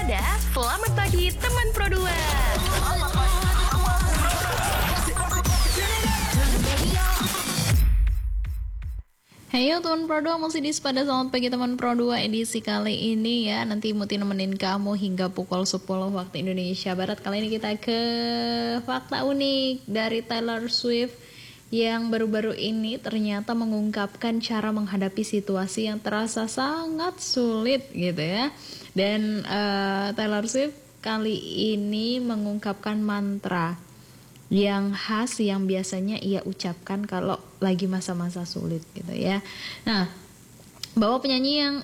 Anda, selamat pagi teman Pro 2. Heyo teman Pro 2, masih di pada selamat pagi teman Pro 2 edisi kali ini ya. Nanti Muti nemenin kamu hingga pukul 10 waktu Indonesia Barat. Kali ini kita ke fakta unik dari Taylor Swift yang baru-baru ini ternyata mengungkapkan cara menghadapi situasi yang terasa sangat sulit gitu ya. Dan Taylor Swift kali ini mengungkapkan mantra yang khas yang biasanya ia ucapkan kalau lagi masa-masa sulit gitu ya. Nah, bahwa penyanyi yang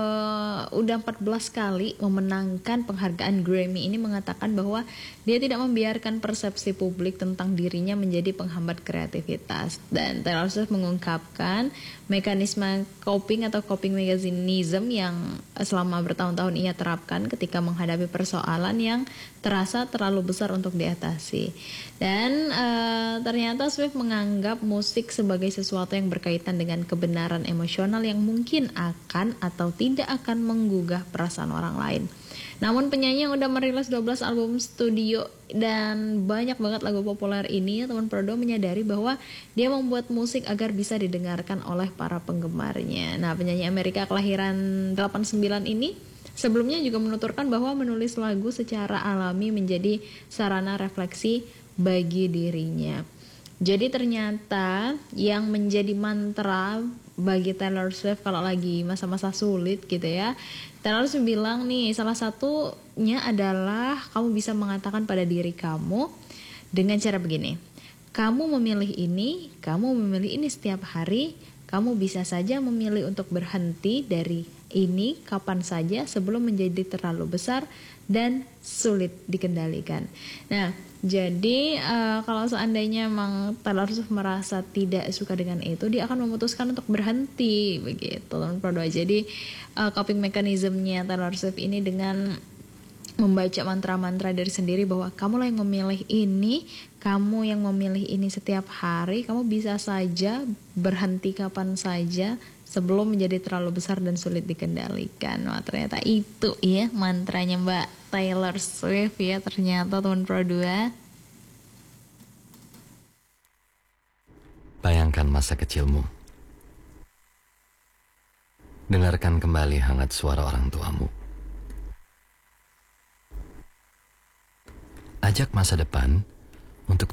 udah 14 kali memenangkan penghargaan Grammy ini mengatakan bahwa dia tidak membiarkan persepsi publik tentang dirinya menjadi penghambat kreativitas. Dan Taylor Swift mengungkapkan mekanisme coping atau coping mechanism yang selama bertahun-tahun ia terapkan ketika menghadapi persoalan yang terasa terlalu besar untuk diatasi. Dan ternyata Swift menganggap musik sebagai sesuatu yang berkaitan dengan kebenaran emosional yang mungkin akan atau tidak akan menggugah perasaan orang lain. Namun penyanyi yang udah merilis 12 album studio dan banyak banget lagu populer ini, teman Prodo menyadari bahwa dia membuat musik agar bisa didengarkan oleh para penggemarnya. Nah, penyanyi Amerika kelahiran 89 ini sebelumnya juga menuturkan bahwa menulis lagu secara alami menjadi sarana refleksi bagi dirinya. Jadi ternyata yang menjadi mantra bagi Taylor Swift kalau lagi masa-masa sulit gitu ya, Taylor Swift bilang nih, salah satunya adalah kamu bisa mengatakan pada diri kamu dengan cara begini: kamu memilih ini setiap hari. Kamu bisa saja memilih untuk berhenti dari ini kapan saja sebelum menjadi terlalu besar dan sulit dikendalikan. Nah, jadi kalau seandainya memang Taylor Swift merasa tidak suka dengan itu, dia akan memutuskan untuk berhenti begitu, teman Pro 2. Jadi coping mechanismnya Taylor Swift ini dengan membaca mantra-mantra dari sendiri bahwa kamulah yang memilih ini, kamu yang memilih ini setiap hari, kamu bisa saja berhenti kapan saja sebelum menjadi terlalu besar dan sulit dikendalikan. Wah, ternyata itu ya mantranya Mbak Taylor Swift ya, ternyata teman Pro 2. Bayangkan masa kecilmu. Dengarkan kembali hangat suara orang tuamu. Ajak masa depan untuk